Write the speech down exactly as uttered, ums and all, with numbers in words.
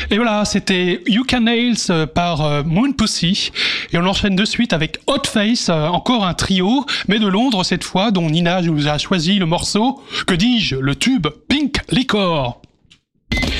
Et voilà, c'était You Can Nails euh, par euh, Moon Pussy. Et on enchaîne de suite avec Hot Face, euh, encore un trio, mais de Londres cette fois, dont Nina nous a choisi le morceau, que dis-je, le tube Pink Liquor.